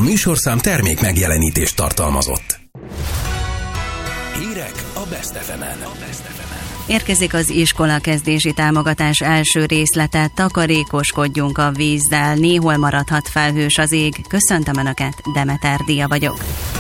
műsorszám termék megjelenítést tartalmazott. Hírek a Best FM-en. Érkezik az iskolakezdési támogatás első részlete, takarékoskodjunk a vízzel, néhol maradhat felhős az ég. Köszöntöm Önöket, Demeter Dia vagyok.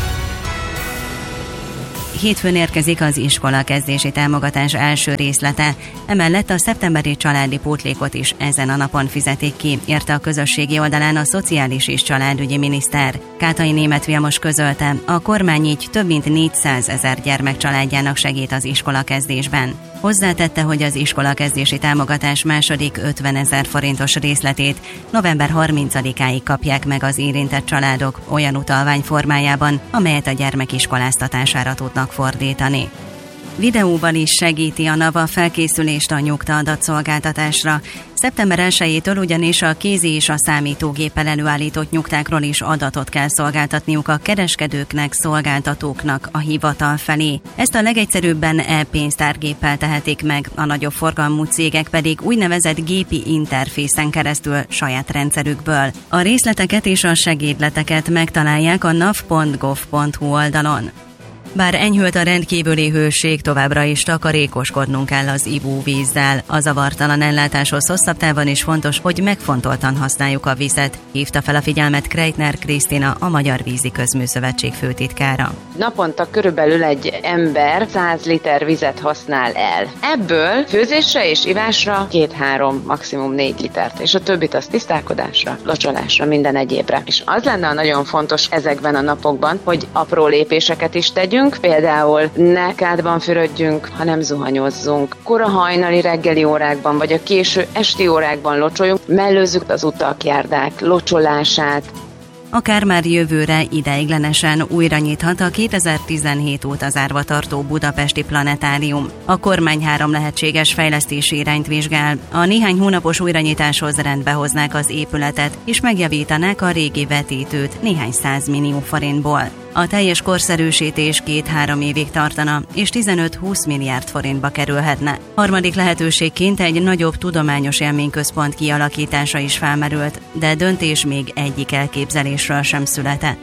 Hétfőn érkezik az iskolakezdési támogatás első részlete, emellett a szeptemberi családi pótlékot is ezen a napon fizetik ki, írta a közösségi oldalán a Szociális és Családügyi Miniszter. Kátai Németh Vilmos közölte, a kormány így több mint 400 000 gyermek családjának segít az iskolakezdésben. Hozzátette, hogy az iskolakezdési támogatás második 50 000 forintos részletét november 30-áig kapják meg az érintett családok olyan utalvány formájában, amelyet a gyermek iskoláztatására tudnak fordítani. Videóval is segíti a NAV a felkészülést a nyugta-adatszolgáltatásra. Szeptember 1-től ugyanis a kézi és a számítógéppel előállított nyugtákról is adatot kell szolgáltatniuk a kereskedőknek, szolgáltatóknak a hivatal felé. Ezt a legegyszerűbben e-pénztárgéppel tehetik meg, a nagyobb forgalmú cégek pedig úgynevezett gépi interfészen keresztül saját rendszerükből. A részleteket és a segédleteket megtalálják a nav.gov.hu oldalon. Bár enyhült a rendkívüli hőség, továbbra is takarékoskodnunk kell az ivóvízzel. A zavartalan ellátáshoz hosszabb távon is fontos, hogy megfontoltan használjuk a vizet, hívta fel a figyelmet Kreitner Krisztina, a Magyar Vízi Közműszövetség főtitkára. Naponta körülbelül egy ember 100 liter vizet használ el. Ebből főzésre és ivásra 2-3, maximum 4 litert, és a többit az tisztálkodásra, locsolásra, minden egyébre. És az lenne nagyon fontos ezekben a napokban, hogy apró lépéseket is tegyünk, például ne kádban fürödjünk, hanem zuhanyozzunk. Kora hajnali reggeli órákban, vagy a késő esti órákban locsoljunk, mellőzzük az utak, járdák locsolását. Akár már jövőre ideiglenesen újra nyithat a 2017 óta zárva tartó budapesti planetárium. A kormány 3 lehetséges fejlesztési irányt vizsgál. A néhány hónapos újranyitáshoz rendbe hoznák az épületet, és megjavítanák a régi vetítőt néhány 100 millió forintból. A teljes korszerűsítés 2-3 évig tartana, és 15-20 milliárd forintba kerülhetne. Harmadik lehetőségként egy nagyobb tudományos élményközpont kialakítása is felmerült, de döntés még egyik elképzelésről sem született.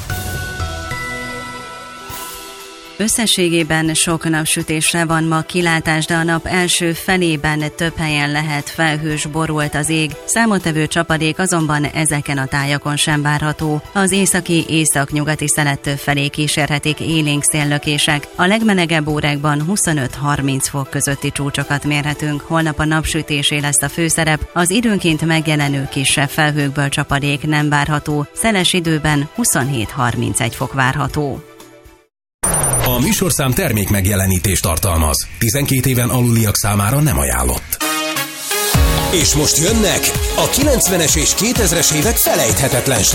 Összességében sok napsütésre van ma kilátás, de a nap első felében több helyen lehet felhős, borult az ég, számottevő csapadék azonban ezeken a tájakon sem várható. Az északi északnyugati szelettől felé kísérhetik élénk széllökések. A legmelegebb órákban 25-30 fok közötti csúcsokat mérhetünk. Holnap a napsütésé lesz a főszerep, az időnként megjelenő kisebb felhőkből csapadék nem várható, szeles időben 27-31 fok várható. A műsorszám termék megjelenítést tartalmaz. 12 éven aluliak számára nem ajánlott. És most jönnek a 90-es és 2000-es évek felejthetetlen